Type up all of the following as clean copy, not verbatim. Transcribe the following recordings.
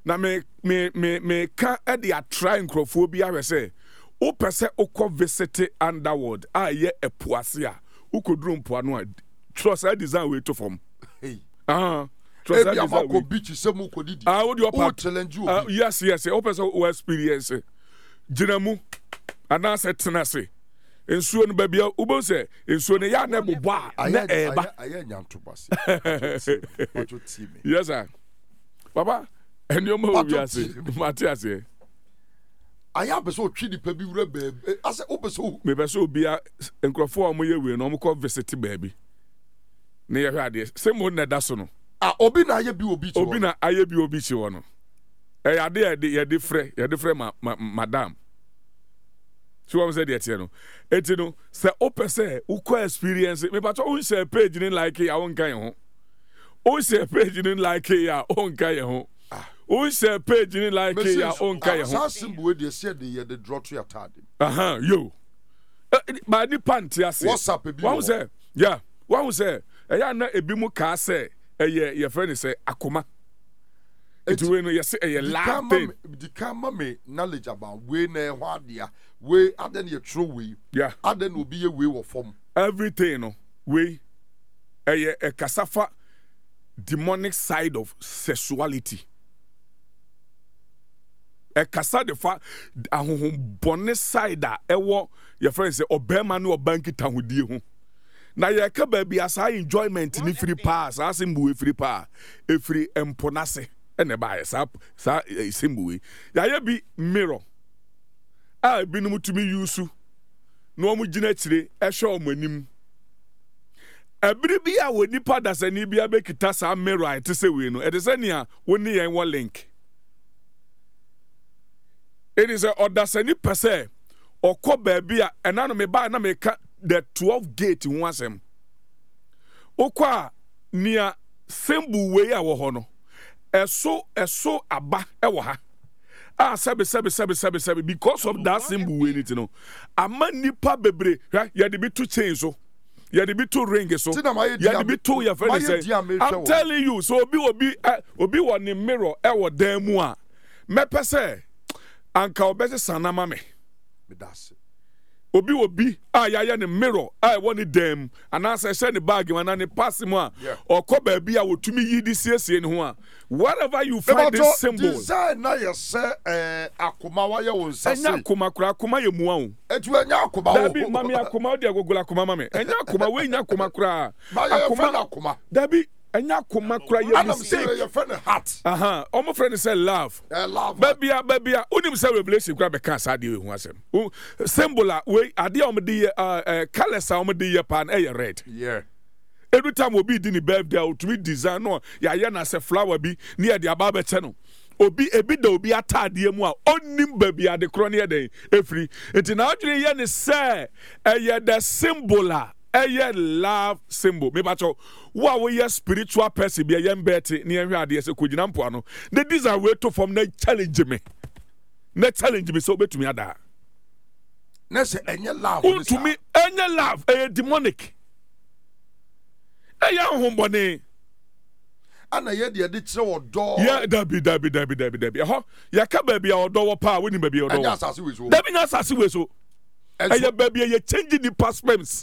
na me ka e de atry nkrofo bi ahwe say o pese okọ visit underworld a ye epoase a ukoduru mpoano a trust I design way to form trust I design way beach semu kodidi what do you challenge you yes o pese o experience ginamu ana se tenase ensuo no babia ubo se ensuo no ya na bobo a na eba aye nyanto base yes sir baba eni mo wi ase Matthias aya be so twi dipa bi wura baabi ase obeso me be so bia enkrofo o mo ye we no mo ko visit baabi ne ye hwade se mo na da so no obi na aye bi obi chi obi na aye bi obi chi wo no ade ye de frɛ madam so what said yet no etino se opese uko experience me but on share page ni like ya won kan ho on share page ni like ya on kan ho on share page ni like ya on kan ho assassin we dey say the draw to atade yo ba ni panty ase WhatsApp bi one say yeah one say ya na ebi mu ka say ye friend say akoma it we no yes laugh thing the camera me knowledge about we na ho dia we aden ye true we yeah aden obi ye we wo form everything no we a kasafa demonic side of sexuality a kasa de fa ahohom bone side a ewo your friend say obema no obanki tahudie ho na ye ka ba bia sa enjoyment ni free pass asembu free pa e free emponase ene ba sa sembu ya ye bi mirror a binum tumi yusu no mu gina kire ehwe omanim abiri bi a woni padasani bi abekita sa mirror ite se we no ede se nia woni yen wo link it is a odasani pese okọ ba bi a enano me ba na me ka the 12 gate ho asem okwa nia sembu we a wo ho no eso aba e wo ha sabe because of that symbol we need to know ama nipa bebre ya de bi to change so ya de bi to ring so ya de bi to your friend say I'm telling you so obi won ni mirror e wo dan mu a mepese anka obese sanama me das obi ya ne mirror won ni dem anasa she ne bag man ne pass mu a okọ ba bia wotumi yi di siesie ne ho a whatever you find this symbol design na ye say akoma wa ye won sase enya akoma kura akoma ye mu a etu enya akoma wo dabi mami akoma de agogula akoma mami enya akoma we enya akoma kura akoma dabi enya akoma kura ye mistake your friend heart omo friend say love baby unim say revelation kura be kan sa de we hu asem symbol we ade omo de colors omo de pan red yeah every time obi di ni birthday o to design no ya na say flower bi ni e de aba be che no obi ebi da obi atade mu a onnim ba bi ade kro ne den efri enti na adwene ye ne say the symbol love symbol me bacho wo ye spiritual person bi ye mbeti ne ehwe ade se kogina mpo ano the design we to from na challenge me so betumi ada na say enye love to me enye love demonic hombone ana ye de kire odo dabi ho ya ka ba bia odo wo pa woni ba bia odo anya asase we so dabi nya asase we so ba bia ye change the perspectives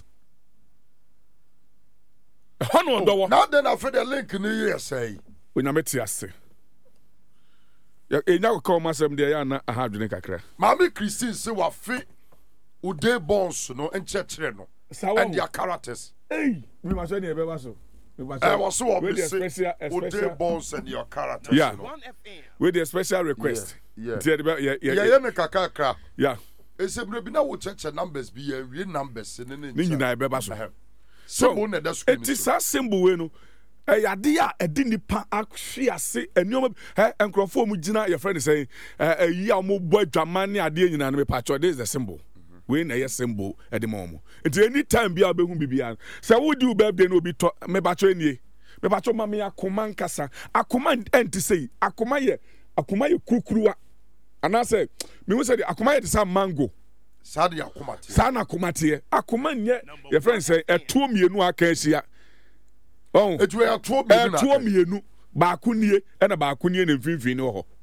hono odo wo now then after the link ni you say onyameti ase ya enya ko masem de ya na ahadwene kakra mami Christine se wa fe ude bonds no enchekere no and their characters me ma so ne be ba so was so special bonds and your characters yeah with the special request yeah me kakakra yeah esebre bi na wo cheche numbers bi ya wie numbers ne nyina be ba so so na da screen it is a symbol we no yade a edi nipa ahwe ase enioma enkrofo mu gina your friend say yi a mo bo adwama ne ade nyina no me pacho this is the symbol we na yes symbol at the moment it anytime bia obehu bibia say wo di birthday no obi to me bacho enie me bacho mama akoma nkasa akoma enti say akoma ye kurukuruwa ana say me hu say akoma ye say mango sad ya akoma tie sana akoma tie akoma nye your friend say etuo mienu aka ahia oh etuo mienu ba ko nie na mfimfini ho